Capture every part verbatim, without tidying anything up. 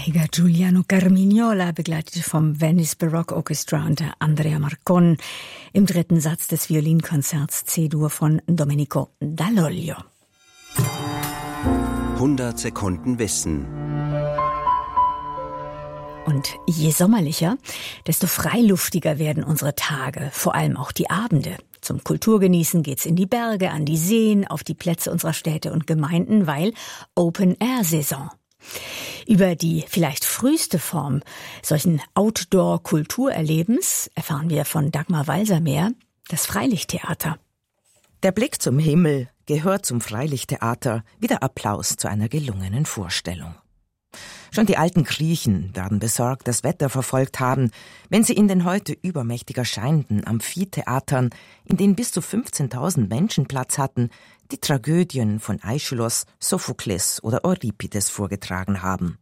Geiger Giuliano Carmignola, begleitet vom Venice Baroque Orchestra unter Andrea Marcon im dritten Satz des Violinkonzerts C-Dur von Domenico Dall'Oglio. hundert Sekunden Wissen. Und je sommerlicher, desto freiluftiger werden unsere Tage, vor allem auch die Abende. Zum Kulturgenießen geht's in die Berge, an die Seen, auf die Plätze unserer Städte und Gemeinden, weil Open-Air-Saison. Über die vielleicht früheste Form solchen Outdoor-Kulturerlebens erfahren wir von Dagmar Walsermeer, das Freilichttheater. Der Blick zum Himmel gehört zum Freilichttheater wie der Applaus zu einer gelungenen Vorstellung. Schon die alten Griechen werden besorgt das Wetter verfolgt haben, wenn sie in den heute übermächtig erscheinenden Amphitheatern, in denen bis zu fünfzehntausend Menschen Platz hatten, die Tragödien von Aeschylus, Sophokles oder Euripides vorgetragen haben.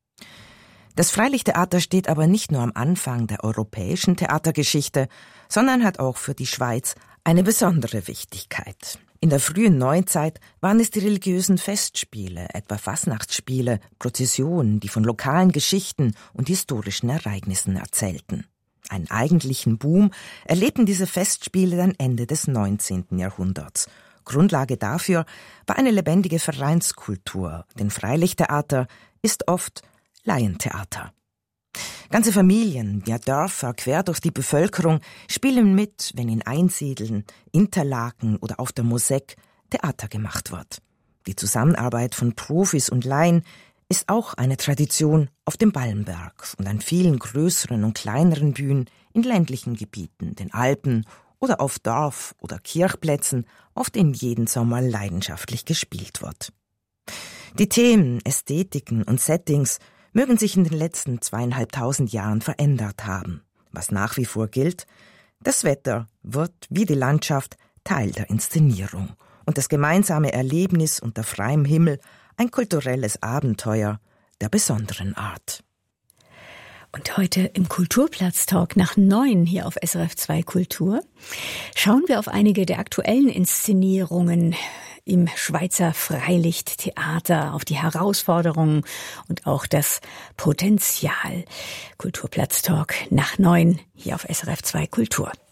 Das Freilichttheater steht aber nicht nur am Anfang der europäischen Theatergeschichte, sondern hat auch für die Schweiz eine besondere Wichtigkeit. In der frühen Neuzeit waren es die religiösen Festspiele, etwa Fasnachtsspiele, Prozessionen, die von lokalen Geschichten und historischen Ereignissen erzählten. Einen eigentlichen Boom erlebten diese Festspiele dann Ende des neunzehnten Jahrhunderts. Grundlage dafür war eine lebendige Vereinskultur, denn Freilichttheater ist oft Laientheater. Ganze Familien, ja Dörfer quer durch die Bevölkerung spielen mit, wenn in Einsiedeln, Interlaken oder auf der Mosek Theater gemacht wird. Die Zusammenarbeit von Profis und Laien ist auch eine Tradition auf dem Ballenberg und an vielen größeren und kleineren Bühnen in ländlichen Gebieten, den Alpen oder auf Dorf- oder Kirchplätzen, auf denen jeden Sommer leidenschaftlich gespielt wird. Die Themen, Ästhetiken und Settings mögen sich in den letzten zweieinhalbtausend Jahren verändert haben. Was nach wie vor gilt, das Wetter wird, wie die Landschaft, Teil der Inszenierung und das gemeinsame Erlebnis unter freiem Himmel ein kulturelles Abenteuer der besonderen Art. Und heute im Kulturplatz-Talk nach neun hier auf S R F zwei Kultur schauen wir auf einige der aktuellen Inszenierungen im Schweizer Freilichttheater, auf die Herausforderungen und auch das Potenzial. Kulturplatz-Talk nach neun hier auf S R F zwei Kultur.